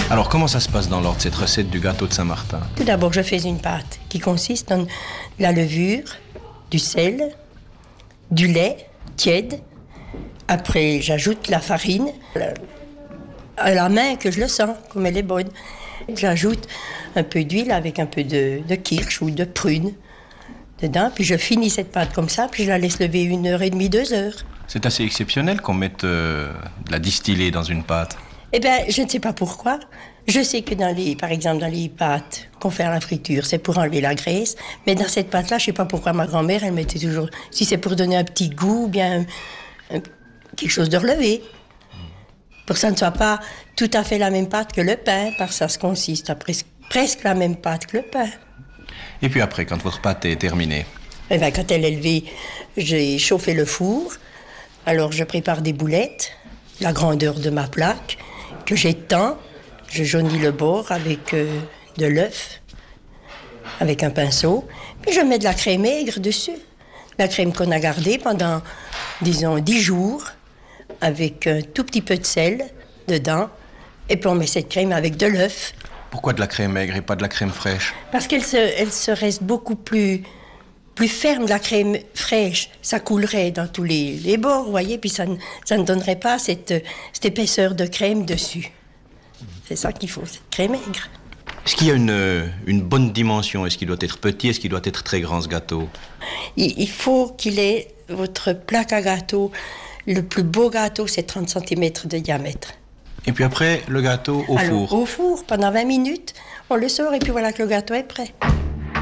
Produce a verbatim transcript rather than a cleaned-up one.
Alors, comment ça se passe dans l'ordre, cette recette du gâteau de Saint-Martin? Tout d'abord, je fais une pâte qui consiste en la levure, du sel, du lait tiède. Après, j'ajoute la farine à la main que je le sens, comme elle est bonne. J'ajoute un peu d'huile avec un peu de, de kirsch ou de prune dedans. Puis je finis cette pâte comme ça, puis je la laisse lever une heure et demie, deux heures. C'est assez exceptionnel qu'on mette euh, de la distillée dans une pâte. Eh bien, je ne sais pas pourquoi. Je sais que dans les, par exemple, dans les pâtes qu'on fait à la friture, c'est pour enlever la graisse. Mais dans cette pâte-là, je ne sais pas pourquoi ma grand-mère, elle mettait toujours... Si c'est pour donner un petit goût, ou bien un, un, quelque chose de relevé. Pour que ça ne soit pas tout à fait la même pâte que le pain, parce que ça se consiste à presque, presque la même pâte que le pain. Et puis après, quand votre pâte est terminée? Eh bien, quand elle est levée, j'ai chauffé le four. Alors, je prépare des boulettes, la grandeur de ma plaque, que j'étends. Je jaunis le bord avec euh, de l'œuf, avec un pinceau. Puis je mets de la crème aigre dessus. La crème qu'on a gardée pendant, disons, dix jours, avec un tout petit peu de sel dedans. Et puis on met cette crème avec de l'œuf. Pourquoi de la crème aigre et pas de la crème fraîche? Parce qu'elle se, elle se reste beaucoup plus, plus ferme, la crème fraîche. Ça coulerait dans tous les, les bords, vous voyez, puis ça ne, ça ne donnerait pas cette, cette épaisseur de crème dessus. C'est ça qu'il faut, cette crème aigre. Est-ce qu'il y a une, une bonne dimension? Est-ce qu'il doit être petit? Est-ce qu'il doit être très grand, ce gâteau? Il, il faut qu'il ait votre plaque à gâteau. Le plus beau gâteau, c'est trente centimètres de diamètre. Et puis après, le gâteau au Alors, four? Au four, pendant vingt minutes, on le sort et puis voilà que le gâteau est prêt.